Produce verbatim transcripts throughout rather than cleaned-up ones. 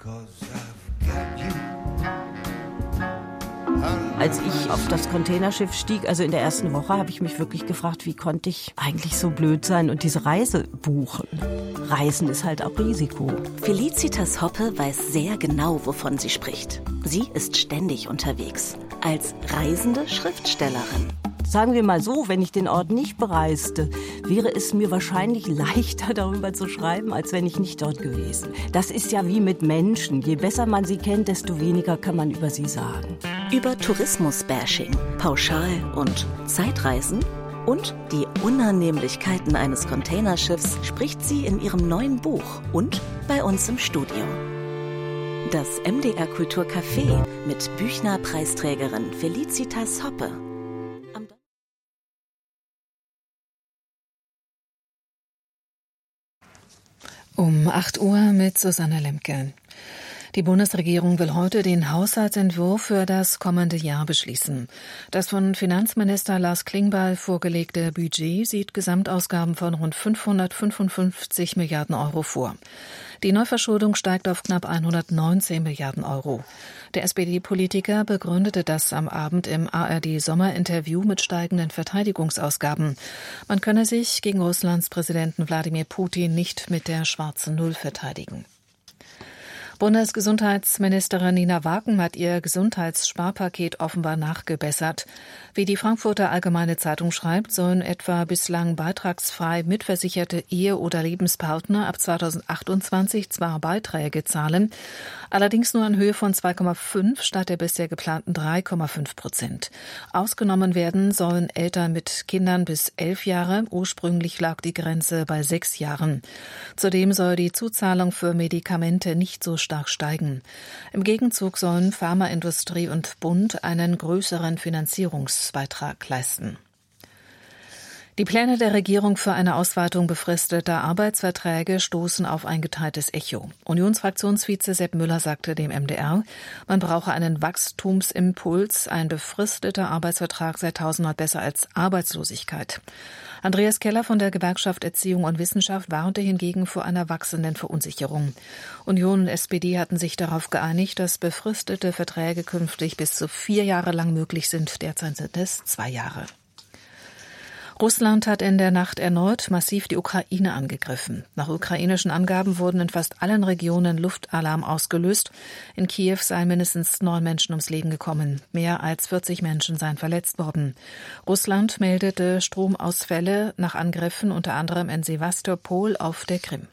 Als ich auf das Containerschiff stieg, also in der ersten Woche, habe ich mich wirklich gefragt, wie konnte ich eigentlich so blöd sein und diese Reise buchen? Reisen ist halt auch Risiko. Felicitas Hoppe weiß sehr genau, wovon sie spricht. Sie ist ständig unterwegs. Als reisende Schriftstellerin. Sagen wir mal so, wenn ich den Ort nicht bereiste, wäre es mir wahrscheinlich leichter, darüber zu schreiben, als wenn ich nicht dort gewesen. Das ist ja wie mit Menschen. Je besser man sie kennt, desto weniger kann man über sie sagen. Über Tourismus-Bashing, Pauschal- und Zeitreisen und die Unannehmlichkeiten eines Containerschiffs spricht sie in ihrem neuen Buch und bei uns im Studio. Das M D R Kulturcafé mit Büchner-Preisträgerin Felicitas Hoppe. Um acht Uhr mit Susanne Lemke. Die Bundesregierung will heute den Haushaltsentwurf für das kommende Jahr beschließen. Das von Finanzminister Lars Klingbeil vorgelegte Budget sieht Gesamtausgaben von rund fünfhundertfünfundfünfzig Milliarden Euro vor. Die Neuverschuldung steigt auf knapp hundertneunzehn Milliarden Euro. Der S P D-Politiker begründete das am Abend im A R D-Sommerinterview mit steigenden Verteidigungsausgaben. Man könne sich gegen Russlands Präsidenten Wladimir Putin nicht mit der schwarzen Null verteidigen. Bundesgesundheitsministerin Nina Waken hat ihr Gesundheitssparpaket offenbar nachgebessert. Wie die Frankfurter Allgemeine Zeitung schreibt, sollen etwa bislang beitragsfrei mitversicherte Ehe- oder Lebenspartner ab zweitausendachtundzwanzig zwar Beiträge zahlen, allerdings nur in Höhe von zwei Komma fünf statt der bisher geplanten drei Komma fünf Prozent. Ausgenommen werden sollen Eltern mit Kindern bis elf Jahre. Ursprünglich lag die Grenze bei sechs Jahren. Zudem soll die Zuzahlung für Medikamente nicht so stark steigen. Im Gegenzug sollen Pharmaindustrie und Bund einen größeren Finanzierungsbeitrag leisten. Die Pläne der Regierung für eine Ausweitung befristeter Arbeitsverträge stoßen auf ein geteiltes Echo. Unionsfraktionsvize Sepp Müller sagte dem M D R, man brauche einen Wachstumsimpuls, ein befristeter Arbeitsvertrag sei tausendmal besser als Arbeitslosigkeit. Andreas Keller von der Gewerkschaft Erziehung und Wissenschaft warnte hingegen vor einer wachsenden Verunsicherung. Union und S P D hatten sich darauf geeinigt, dass befristete Verträge künftig bis zu vier Jahre lang möglich sind. Derzeit sind es zwei Jahre. Russland hat in der Nacht erneut massiv die Ukraine angegriffen. Nach ukrainischen Angaben wurden in fast allen Regionen Luftalarm ausgelöst. In Kiew seien mindestens neun Menschen ums Leben gekommen. Mehr als vierzig Menschen seien verletzt worden. Russland meldete Stromausfälle nach Angriffen unter anderem in Sewastopol auf der Krim.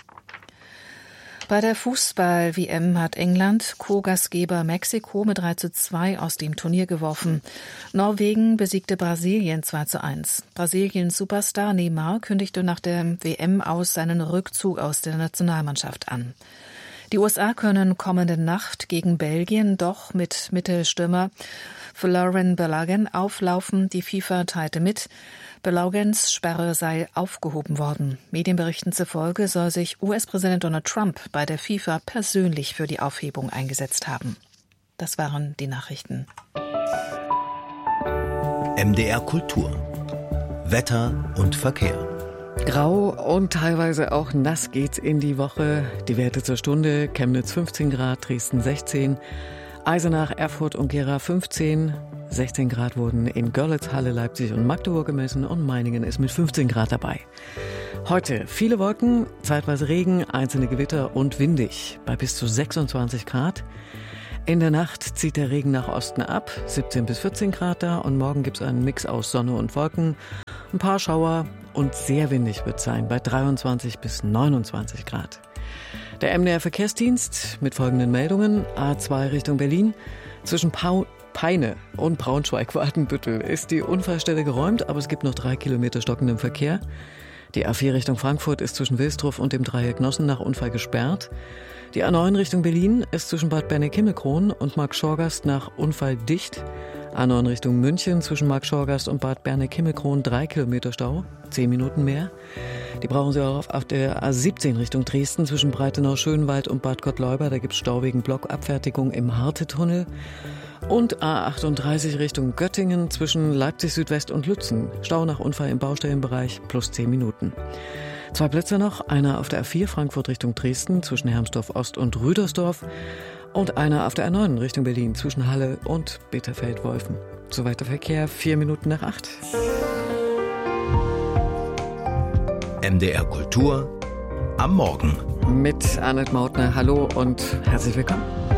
Bei der Fußball-W M hat England Co-Gastgeber Mexiko mit drei zu zwei aus dem Turnier geworfen. Norwegen besiegte Brasilien zwei zu eins. Brasiliens Superstar Neymar kündigte nach der W M aus seinen Rückzug aus der Nationalmannschaft an. Die U S A können kommende Nacht gegen Belgien doch mit Mittelstürmer Folarin Balogun auflaufen. Die FIFA teilte mit, Baloguns Sperre sei aufgehoben worden. Medienberichten zufolge soll sich U S-Präsident Donald Trump bei der FIFA persönlich für die Aufhebung eingesetzt haben. Das waren die Nachrichten. M D R Kultur. Wetter und Verkehr. Grau und teilweise auch nass geht's in die Woche. Die Werte zur Stunde: Chemnitz fünfzehn Grad, Dresden sechzehn, Eisenach, Erfurt und Gera fünfzehn, sechzehn Grad wurden in Görlitz, Halle, Leipzig und Magdeburg gemessen und Meiningen ist mit fünfzehn Grad dabei. Heute viele Wolken, zeitweise Regen, einzelne Gewitter und windig bei bis zu sechsundzwanzig Grad. In der Nacht zieht der Regen nach Osten ab, siebzehn bis vierzehn Grad da und morgen gibt's einen Mix aus Sonne und Wolken, ein paar Schauer und sehr windig wird sein bei dreiundzwanzig bis neunundzwanzig Grad. Der M D R Verkehrsdienst mit folgenden Meldungen: A zwei Richtung Berlin. Zwischen Pau- Peine und Braunschweig-Watenbüttel ist die Unfallstelle geräumt, aber es gibt noch drei Kilometer stockenden Verkehr. Die A vier Richtung Frankfurt ist zwischen Wilsdruff und dem Dreieck Nossen nach Unfall gesperrt. Die A neun Richtung Berlin ist zwischen Bad Berneck-Himmelkron und Marktschorgast nach Unfall dicht. A neun Richtung München zwischen Marktschorgast und Bad Berneck-Himmelkron drei Kilometer Stau, zehn Minuten mehr. Die brauchen Sie auch auf der A siebzehn Richtung Dresden zwischen Breitenau-Schönwald und Bad Gottleuba. Da gibt es Stau wegen Blockabfertigung im Hartetunnel. Und A achtunddreißig Richtung Göttingen zwischen Leipzig Südwest und Lützen. Stau nach Unfall im Baustellenbereich plus zehn Minuten. Zwei Plätze noch, einer auf der A vier Frankfurt Richtung Dresden zwischen Hermsdorf Ost und Rüdersdorf und einer auf der A neun Richtung Berlin zwischen Halle und Bitterfeld-Wolfen. Soweit der Verkehr, vier Minuten nach acht. M D R Kultur am Morgen. Mit Annette Mautner, hallo und herzlich willkommen.